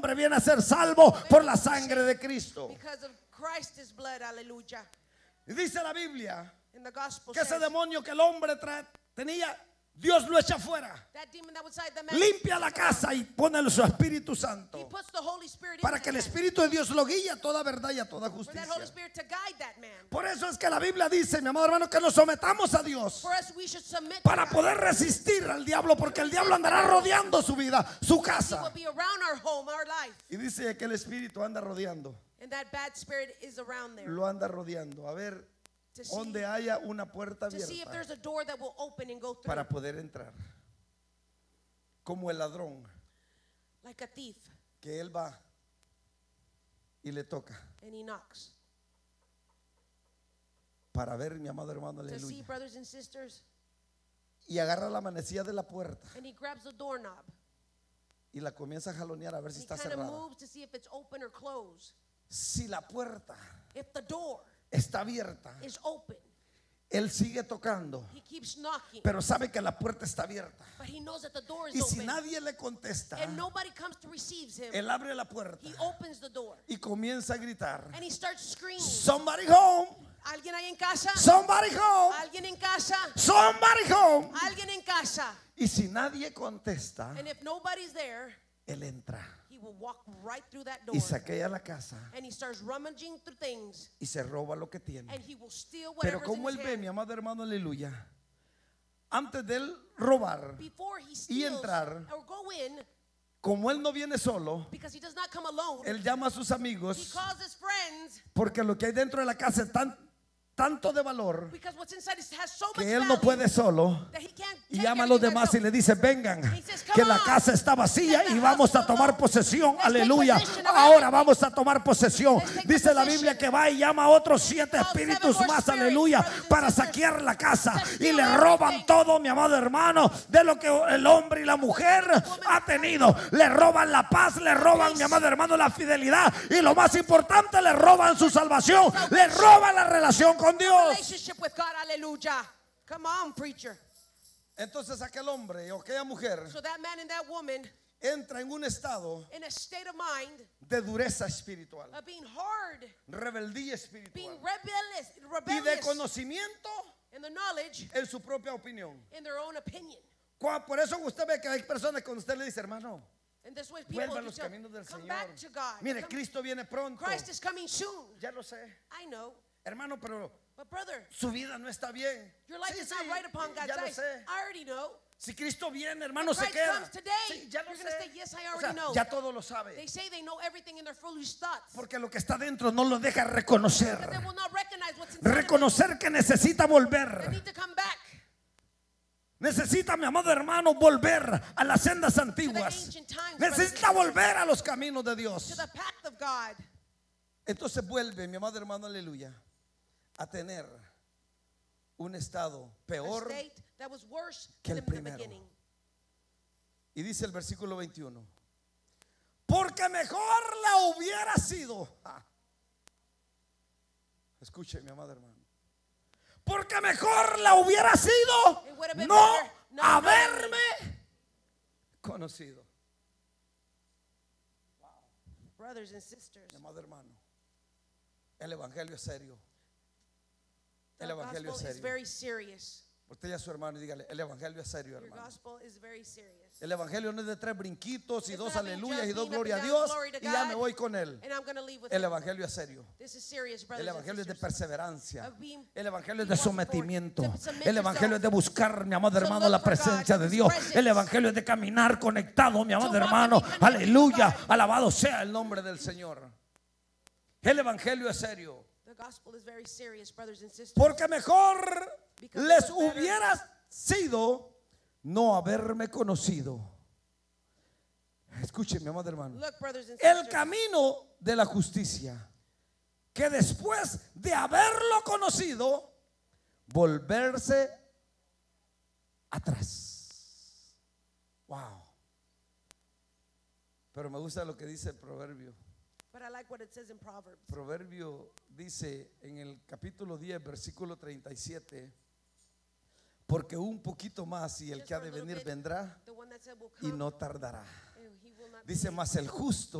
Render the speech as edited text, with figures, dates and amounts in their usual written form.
hombre viene a ser salvo por la sangre de Cristo. Because of Christ's blood, hallelujah. Y dice la Biblia In the gospel que ese says, demonio que el hombre tenía, Dios lo echa fuera. that demon that was inside the man, Limpia la casa y pone su Espíritu he Santo puts the Holy Spirit para into que el man, Espíritu de Dios lo guíe a toda verdad y a toda for that Holy justicia. Spirit to guide that man. Por eso es que la Biblia dice, mi amado hermano, que nos sometamos a Dios For us, we should submit para to God. poder resistir al diablo, porque el diablo andará rodeando su vida, su He will casa. be around our home, our life. Y dice que el Espíritu anda rodeando, And that bad spirit is around there. lo anda rodeando. A ver, To see, donde haya una puerta to see if there's abierta a door that will open and go through. para poder entrar. Como el ladrón, Like a thief. que él va y le toca And he knocks. para ver, mi amado hermano, To see, aleluya. brothers and sisters. Y agarra la manecilla de la puerta And he grabs the doorknob. y la comienza a jalonear a ver si And he está kind of cerrada. moves to see if it's open or closed. Si la puerta If the door está abierta, is open, él sigue tocando, he keeps knocking. pero sabe que la puerta está abierta. But he knows that the door is Y si open. nadie le contesta, And nobody comes to receive him. él abre la puerta He opens the door. y comienza a gritar: And he starts screaming. Somebody home, ¿Alguien ahí en casa? somebody home, ¿Alguien en casa? somebody home. ¿Alguien en casa? Y si nadie contesta, And if nobody's there, él entra he will walk right through that door. y saquea la casa And he starts rummaging through things. y se roba lo que tiene. And he will steal Pero whatever's in como his él ve, hand. mi amado hermano, aleluya, antes de él robar, Before he steals entrar, or go in, como él no viene solo, because he does not come alone, él llama a sus he amigos, calls his friends, porque lo que hay dentro de la casa es tanto de valor because what's inside has so much que él no value puede solo. that he can't Y take llama a los everything by demás y himself. le dice: vengan, says, que "Come la on, casa está vacía let the y vamos house a tomar alone. posesión. Let's take Aleluya. possession of Ahora everything. vamos a tomar posesión. Let's take Dice la possession. Biblia que va y llama a otros 7 Call espíritus 7 more más, spirits, aleluya, brothers and para sisters, saquear la casa. to Y steal le roban everything. todo, mi amado hermano, de lo que el hombre y la mujer ha tenido. Le roban la paz, le roban, mi amado hermano, la fidelidad. Y lo más importante, le roban su salvación. Le roban la relación con Dios. Relationship with God, hallelujah. Come on, preacher. Entonces aquel hombre o aquella mujer So that man and that woman, entra en un estado in a state of mind de dureza espiritual, of being hard, rebeldía being espiritual rebellious, y de rebellious conocimiento in the knowledge, en su propia opinión. in their own opinion. Por eso usted ve que hay personas que cuando usted le dice: hermano, And this way people vuelva a do los tell, caminos del come Señor. back to God. Mire, Come- Cristo viene pronto. Christ is coming soon. Ya lo sé, I know. hermano, pero But brother, su vida no está bien. your life Sí, is not sí, right upon God's ya lo eyes. sé. I already know. Si Cristo viene, hermano, se Christ queda. comes today, Sí, ya lo you're gonna sé. say, yes, I O already sea, know. ya todo lo sabe. They say they know everything in their foolish thoughts. Porque lo que está dentro no lo deja reconocer. Because they will not recognize what's inside of them. Reconocer que necesita They volver. need to come back Necesita, mi amado hermano, volver a las sendas to the antiguas. ancient times, Necesita volver a los caminos de to Dios. the path of God. Entonces vuelve, mi amado hermano, aleluya, a tener un estado A peor. state that was worse que el than the primero. beginning. Y dice el versículo 21: porque mejor la hubiera sido. Escuche, mi amado hermano. Porque mejor la hubiera sido It would have been no better not haberme conocido. Brothers and sisters, Mi amado hermano, el evangelio es serio. El the evangelio es gospel is serio. very serious. Usted y a su hermano y dígale: el evangelio es serio, Your hermano. gospel is very serious. El evangelio no es de 3 brinquitos y It's 2 not being aleluyas y just 2 being up gloria a and Dios down, glory to y ya God, me voy con él. And I'm going to leave with El him. evangelio es serio. This is serious, brothers El and evangelio es de sisters. perseverancia. Of being- El evangelio es de being walked sometimiento. forward, to submit El evangelio yourself. es de buscar, mi amado To hermano, look la for God, presencia de His Dios. presence. El evangelio es de caminar conectado, mi amado walk and hermano. be connected Aleluya. to God. Alabado sea el nombre del Señor. El evangelio es serio. The gospel is very serious, brothers and sisters. Porque mejor Because les it was better. hubiera sido no haberme conocido. Escuche, mi amado hermano. Look, brothers and El sisters. camino de la justicia, que después de haberlo conocido, volverse atrás. Wow. Pero me gusta lo que dice el proverbio. But I like what it says in Proverbs. Proverbio dice en el capítulo 10, versículo 37, porque un poquito más y el Just que ha for a de little venir bit, vendrá The one that said will y come, no tardará. and he will not Dice: delay. mas el justo